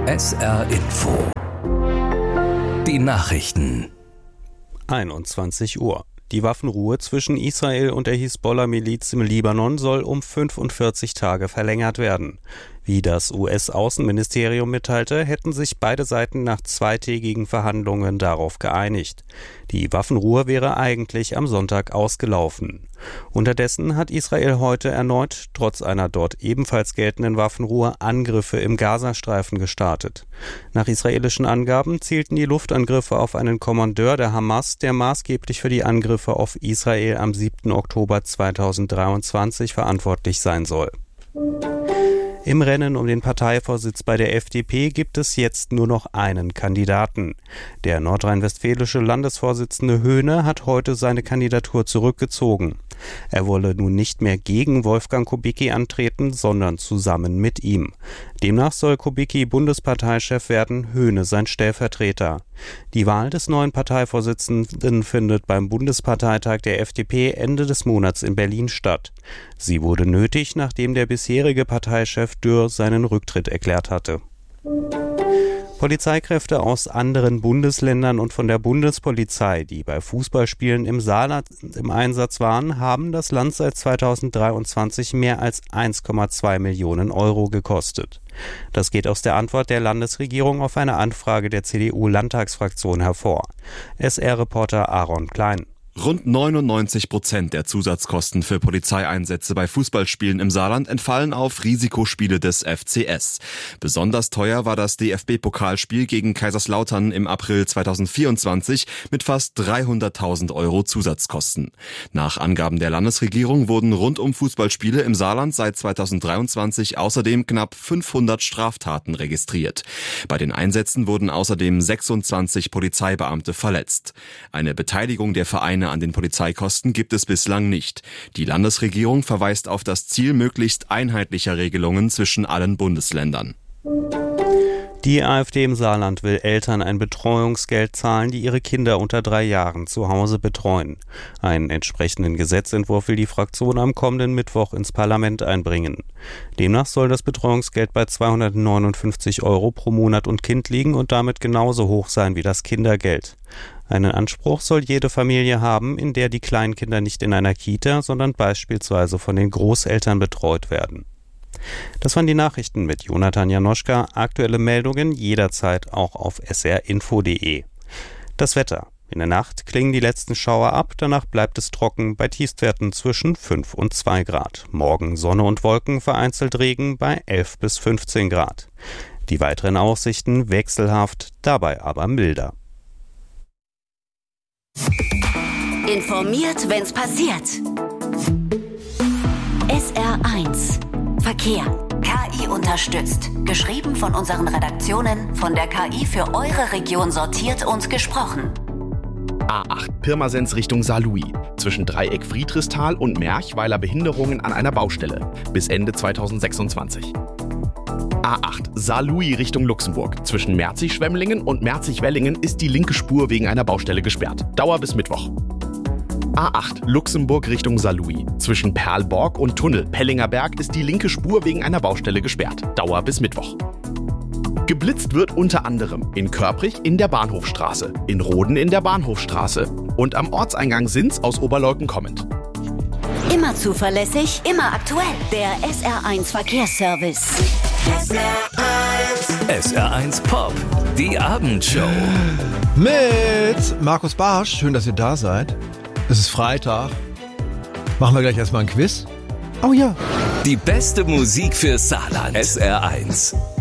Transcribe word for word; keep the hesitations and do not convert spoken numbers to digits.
S R Info. Die Nachrichten. einundzwanzig Uhr. Die Waffenruhe zwischen Israel und der Hisbollah-Miliz im Libanon soll um fünfundvierzig Tage verlängert werden. Wie das U S-Außenministerium mitteilte, hätten sich beide Seiten nach zweitägigen Verhandlungen darauf geeinigt. Die Waffenruhe wäre eigentlich am Sonntag ausgelaufen. Unterdessen hat Israel heute erneut, trotz einer dort ebenfalls geltenden Waffenruhe, Angriffe im Gazastreifen gestartet. Nach israelischen Angaben zielten die Luftangriffe auf einen Kommandeur der Hamas, der maßgeblich für die Angriffe auf Israel am siebten Oktober zweitausenddreiundzwanzig verantwortlich sein soll. Im Rennen um den Parteivorsitz bei der F D P gibt es jetzt nur noch einen Kandidaten. Der nordrhein-westfälische Landesvorsitzende Höhne hat heute seine Kandidatur zurückgezogen. Er wolle nun nicht mehr gegen Wolfgang Kubicki antreten, sondern zusammen mit ihm. Demnach soll Kubicki Bundesparteichef werden, Höhne sein Stellvertreter. Die Wahl des neuen Parteivorsitzenden findet beim Bundesparteitag der F D P Ende des Monats in Berlin statt. Sie wurde nötig, nachdem der bisherige Parteichef Dürr seinen Rücktritt erklärt hatte. Polizeikräfte aus anderen Bundesländern und von der Bundespolizei, die bei Fußballspielen im Saarland im Einsatz waren, haben das Land seit zweitausenddreiundzwanzig mehr als eins Komma zwei Millionen Euro gekostet. Das geht aus der Antwort der Landesregierung auf eine Anfrage der C D U-Landtagsfraktion hervor. S R-Reporter Aaron Klein. Rund neunundneunzig Prozent der Zusatzkosten für Polizeieinsätze bei Fußballspielen im Saarland entfallen auf Risikospiele des F C S. Besonders teuer war das D F B-Pokalspiel gegen Kaiserslautern im April zweitausendvierundzwanzig mit fast dreihunderttausend Euro Zusatzkosten. Nach Angaben der Landesregierung wurden rund um Fußballspiele im Saarland seit zweitausenddreiundzwanzig außerdem knapp fünfhundert Straftaten registriert. Bei den Einsätzen wurden außerdem sechsundzwanzig Polizeibeamte verletzt. Eine Beteiligung der Vereine an den Polizeikosten gibt es bislang nicht. Die Landesregierung verweist auf das Ziel möglichst einheitlicher Regelungen zwischen allen Bundesländern. Die AfD im Saarland will Eltern ein Betreuungsgeld zahlen, die ihre Kinder unter drei Jahren zu Hause betreuen. Einen entsprechenden Gesetzentwurf will die Fraktion am kommenden Mittwoch ins Parlament einbringen. Demnach soll das Betreuungsgeld bei zweihundertneunundfünfzig Euro pro Monat und Kind liegen und damit genauso hoch sein wie das Kindergeld. Einen Anspruch soll jede Familie haben, in der die Kleinkinder nicht in einer Kita, sondern beispielsweise von den Großeltern betreut werden. Das waren die Nachrichten mit Jonathan Janoschka. Aktuelle Meldungen jederzeit auch auf s r info punkt d e. Das Wetter. In der Nacht klingen die letzten Schauer ab, danach bleibt es trocken bei Tiefstwerten zwischen fünf und zwei Grad. Morgen Sonne und Wolken, vereinzelt Regen bei elf bis fünfzehn Grad. Die weiteren Aussichten wechselhaft, dabei aber milder. Informiert, wenn's passiert. S R eins Verkehr. K I unterstützt. Geschrieben von unseren Redaktionen, von der K I für eure Region sortiert und gesprochen. A acht Pirmasens Richtung Saarlouis. Zwischen Dreieck Friedrichsthal und Merchweiler Behinderungen an einer Baustelle. Bis Ende zweitausendsechsundzwanzig. A acht Saarlouis Richtung Luxemburg. Zwischen Merzig-Schwemmlingen und Merzig-Wellingen ist die linke Spur wegen einer Baustelle gesperrt. Dauer bis Mittwoch. A acht Luxemburg Richtung Saarlouis. Zwischen Perlborg und Tunnel Pellinger Berg ist die linke Spur wegen einer Baustelle gesperrt. Dauer bis Mittwoch. Geblitzt wird unter anderem in Körprich in der Bahnhofstraße, in Roden in der Bahnhofstraße und am Ortseingang Sins aus Oberleuten kommend. Immer zuverlässig, immer aktuell. Der S R eins Verkehrsservice. S R eins. S R eins Pop. Die Abendshow. Mit Markus Barsch. Schön, dass ihr da seid. Es ist Freitag. Machen wir gleich erstmal ein Quiz? Oh ja. Die beste Musik für Saarland. S R eins.